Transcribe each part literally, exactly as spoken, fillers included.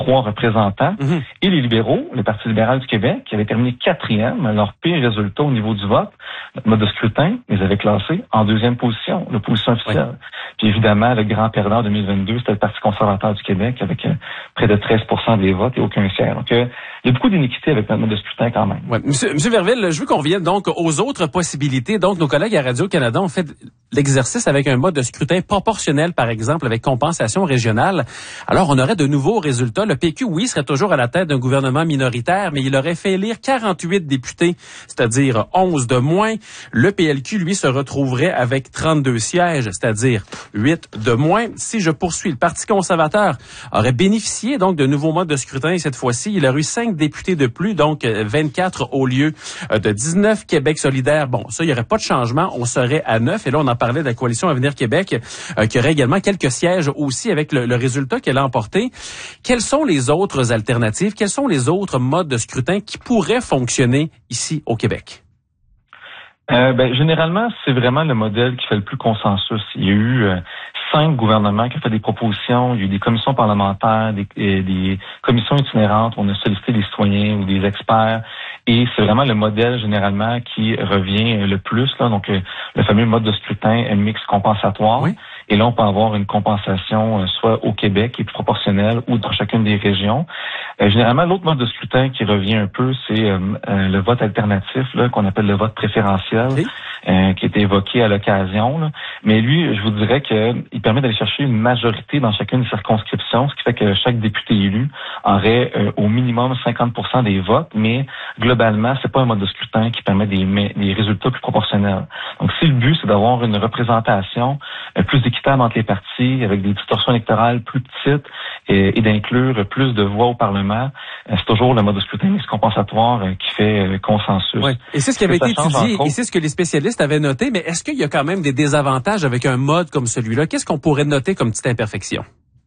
trois représentants. Mm-hmm. Et les libéraux, le Parti libéral du Québec, qui avait terminé quatrième, leur pire résultat au niveau du vote, le mode de scrutin, ils avaient classé en deuxième position, l'opposition officielle. Oui. Puis évidemment, le grand perdant en deux mille vingt-deux, c'était le Parti conservateur du Québec, avec euh, près de treize pour cent des votes et aucun siège. Donc, euh, il y a beaucoup d'iniquité avec notre mode de scrutin quand même. Ouais. Monsieur, Monsieur Verville, je veux qu'on revienne donc aux autres possibilités. Donc, nos collègues à Radio-Canada ont fait l'exercice avec un mode de scrutin proportionnel, par exemple, avec compensation régionale. Alors, on aurait de nouveaux résultats. Le P Q, oui, serait toujours à la tête d'un gouvernement minoritaire, mais il aurait fait élire quarante-huit députés, c'est-à-dire onze de moins. Le P L Q, lui, se retrouverait avec trente-deux sièges, c'est-à-dire huit de moins. Si je poursuis, le Parti conservateur aurait bénéficié donc de nouveaux modes de scrutin. Cette fois-ci, il aurait eu cinq députés de plus, donc vingt-quatre au lieu de dix-neuf. Québec solidaire, bon, ça, il n'y aurait pas de changement. On serait à neuf. Et là, on en parlait de la coalition Avenir Québec, euh, qui aurait également quelques sièges aussi avec le, le résultat qu'elle a emporté. Quelles sont les autres alternatives? Quels sont les autres modes de scrutin qui pourraient fonctionner ici au Québec? Euh, ben, généralement, c'est vraiment le modèle qui fait le plus consensus. Il y a eu euh, cinq gouvernements qui ont fait des propositions, il y a eu des commissions parlementaires, des, euh, des commissions itinérantes, on a sollicité des citoyens ou des experts, et c'est vraiment le modèle généralement qui revient le plus, là, donc euh, le fameux mode de scrutin un mix compensatoire. Oui. Et là, on peut avoir une compensation euh, soit au Québec qui est plus proportionnelle ou dans chacune des régions. Euh, généralement, l'autre mode de scrutin qui revient un peu, c'est euh, euh, le vote alternatif, là, qu'on appelle le vote préférentiel, oui. euh, qui a été évoqué à l'occasion. Là. Mais lui, je vous dirais qu'il permet d'aller chercher une majorité dans chacune des circonscriptions, ce qui fait que chaque député élu aurait euh, au minimum cinquante pour cent des votes, mais globalement, c'est pas un mode de scrutin qui permet des, des résultats plus proportionnels. Donc, si le but, c'est d'avoir une représentation euh, plus équitable entre les partis, avec des distorsions électorales plus petites et, et d'inclure plus de voix au Parlement, euh, c'est toujours le mode de scrutin mix compensatoire euh, qui fait euh, consensus. Oui. Et c'est ce qui avait été étudié, et c'est ce que les spécialistes avaient noté, mais est-ce qu'il y a quand même des désavantages avec un mode comme celui-là? Qu'est-ce qu'on pourrait noter comme petite imperfection?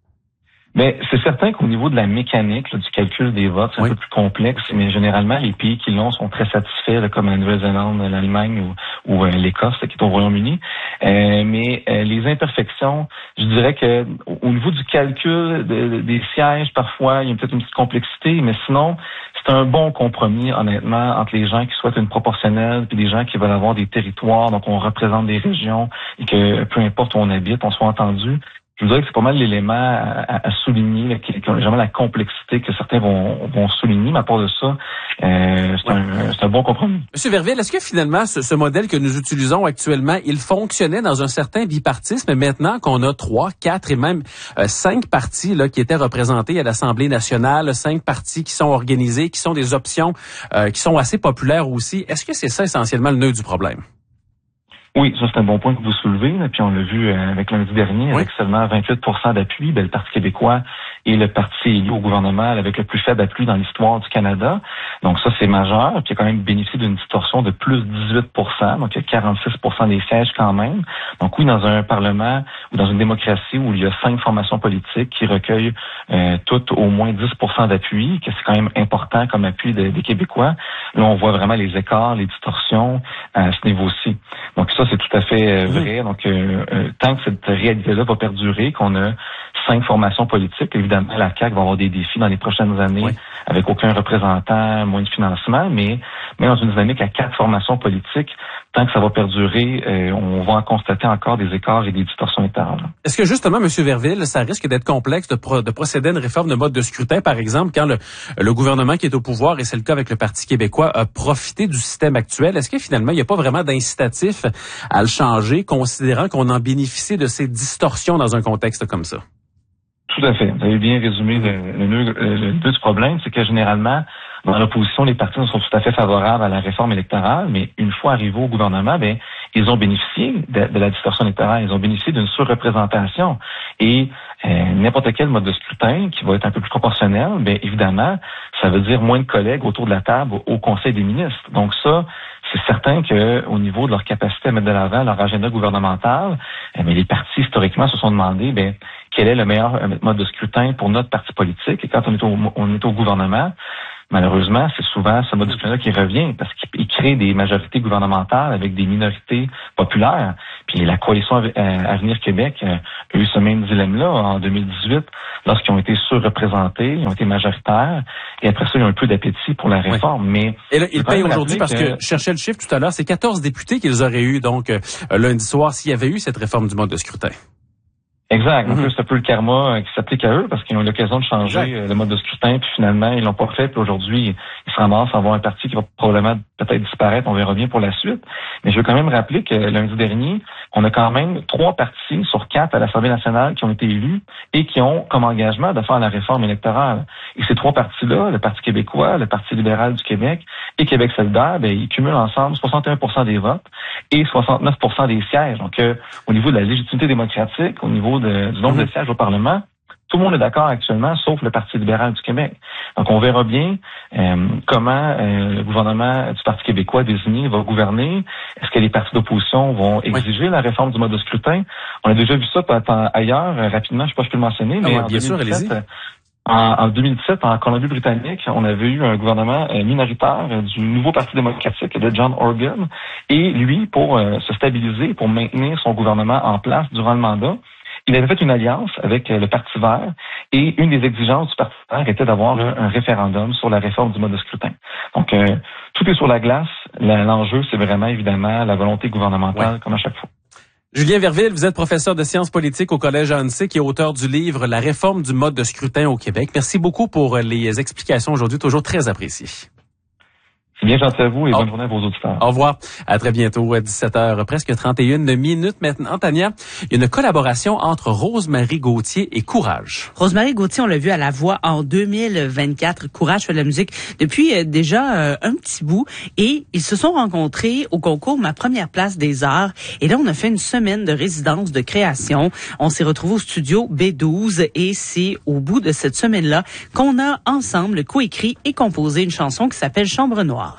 Mais c'est certain qu'au niveau de la mécanique là, du calcul des votes, c'est oui. un peu plus complexe, mais généralement, les pays qui l'ont sont très satisfaits, là, comme la Nouvelle-Zélande, l'Allemagne ou, ou euh, l'Écosse, qui est au Royaume-Uni. Euh, mais euh, les imperfections, je dirais que au niveau du calcul de, de, des sièges, parfois, il y a peut-être une petite complexité, mais sinon, c'est un bon compromis, honnêtement, entre les gens qui souhaitent une proportionnelle et des gens qui veulent avoir des territoires, donc on représente des régions et que peu importe où on habite, on soit entendu. Je vous dirais que c'est pas mal l'élément à, à souligner, là, qui est vraiment la complexité que certains vont, vont souligner, mais à part de ça, euh, c'est, ouais. un, c'est un bon compromis. Monsieur Verville, est-ce que finalement, ce, ce modèle que nous utilisons actuellement, il fonctionnait dans un certain bipartisme, mais maintenant qu'on a trois, quatre et même euh, cinq partis là, qui étaient représentés à l'Assemblée nationale, cinq partis qui sont organisés, qui sont des options euh, qui sont assez populaires aussi, est-ce que c'est ça essentiellement le nœud du problème? Oui, ça c'est un bon point que vous soulevez. Là, puis on l'a vu euh, avec lundi dernier, oui. avec seulement vingt-huit pour cent d'appui, ben, le Parti québécois est le parti élu au gouvernement avec le plus faible appui dans l'histoire du Canada. Donc ça, c'est majeur. Puis il a quand même bénéficié d'une distorsion de plus dix-huit pour cent. Donc il y a quarante-six pour cent des sièges quand même. Donc oui, dans un parlement ou dans une démocratie où il y a cinq formations politiques qui recueillent euh, toutes au moins dix pour cent d'appui, que c'est quand même important comme appui de, des Québécois, là on voit vraiment les écarts, les distorsions à ce niveau-ci. Donc ça, c'est tout à fait euh, vrai. Donc, euh, euh, tant que cette réalité-là va perdurer, qu'on a cinq formations politiques, évidemment, la C A Q va avoir des défis dans les prochaines années, oui. avec aucun représentant, moins de financement, mais, mais dans une dynamique à quatre formations politiques, tant que ça va perdurer, euh, on va en constater encore des écarts et des distorsions électorales. Est-ce que justement, M. Verville, ça risque d'être complexe de, pro- de procéder à une réforme de mode de scrutin, par exemple, quand le, le gouvernement qui est au pouvoir, et c'est le cas avec le Parti québécois, a profité du système actuel? Est-ce que finalement, il n'y a pas vraiment d'incitatif à le changer, considérant qu'on en bénéficie de ces distorsions dans un contexte comme ça? Tout à fait. Vous avez bien résumé le, le, nœud, le nœud du problème, c'est que généralement, dans l'opposition, les partis sont tout à fait favorables à la réforme électorale, mais une fois arrivés au gouvernement, ben ils ont bénéficié de, de la distorsion électorale, ils ont bénéficié d'une surreprésentation. Et euh, n'importe quel mode de scrutin qui va être un peu plus proportionnel, ben évidemment, ça veut dire moins de collègues autour de la table au Conseil des ministres. Donc ça, c'est certain que au niveau de leur capacité à mettre de l'avant leur agenda gouvernemental, euh, mais les partis historiquement se sont demandé, ben quel est le meilleur mode de scrutin pour notre parti politique. Et quand on est au, on est au gouvernement, malheureusement, c'est souvent ce mode de scrutin-là qui revient parce qu'il crée des majorités gouvernementales avec des minorités populaires. Puis la coalition Avenir Québec a eu ce même dilemme-là en deux mille dix-huit lorsqu'ils ont été surreprésentés, ils ont été majoritaires et après ça, ils ont un peu d'appétit pour la réforme. Oui. Mais et là, ils payent aujourd'hui parce que, que je cherchais le chiffre tout à l'heure, c'est quatorze députés qu'ils auraient eu donc euh, lundi soir s'il y avait eu cette réforme du mode de scrutin. Exact. En Mm-hmm. plus, c'est un peu le karma qui s'applique à eux parce qu'ils ont eu l'occasion de changer exact. Le mode de scrutin, puis finalement, ils l'ont pas fait. Puis aujourd'hui, ils se ramassent à avoir un parti qui va probablement peut-être disparaître. On verra bien pour la suite. Mais je veux quand même rappeler que lundi dernier, on a quand même trois partis sur quatre à l'Assemblée nationale qui ont été élus et qui ont comme engagement de faire la réforme électorale. Et ces trois partis-là, le Parti québécois, le Parti libéral du Québec et Québec solidaire, ben, ils cumulent ensemble soixante et un pour cent des votes et soixante-neuf pour cent des sièges. Donc, euh, au niveau de la légitimité démocratique, au niveau de, du nombre mmh. de sièges au Parlement, tout le monde est d'accord actuellement, sauf le Parti libéral du Québec. Donc, on verra bien euh, comment euh, le gouvernement du Parti québécois désigné va gouverner. Est-ce que les partis d'opposition vont exiger oui. la réforme du mode de scrutin? On a déjà vu ça ailleurs, euh, rapidement, je ne sais pas si je peux le mentionner, mais ah, en bien sûr, allez-y. En, en deux mille dix-sept, en Colombie-Britannique, on avait eu un gouvernement euh, minoritaire euh, du nouveau Parti démocratique de John Horgan. Et lui, pour euh, se stabiliser, pour maintenir son gouvernement en place durant le mandat, il avait fait une alliance avec euh, le Parti vert. Et une des exigences du Parti vert était d'avoir un, un référendum sur la réforme du mode de scrutin. Donc, euh, tout est sur la glace. L'enjeu, c'est vraiment, évidemment, la volonté gouvernementale, ouais. comme à chaque fois. Julien Verville, vous êtes professeur de sciences politiques au Collège A N C, qui est auteur du livre « La réforme du mode de scrutin au Québec ». Merci beaucoup pour les explications aujourd'hui, toujours très appréciées. C'est bien gentil à vous et au... bonne journée à vos auditeurs. Au revoir. À très bientôt à dix-sept heures, presque trente et une minutes maintenant. Tania, il y a une collaboration entre Rose-Marie Gauthier et Courage. Rose-Marie Gauthier, on l'a vu à La Voix en deux mille vingt-quatre. Courage fait de la musique depuis euh, déjà euh, un petit bout et ils se sont rencontrés au concours Ma première place des arts. Et là, on a fait une semaine de résidence de création. On s'est retrouvés au studio B douze et c'est au bout de cette semaine-là qu'on a ensemble coécrit et composé une chanson qui s'appelle Chambre Noire.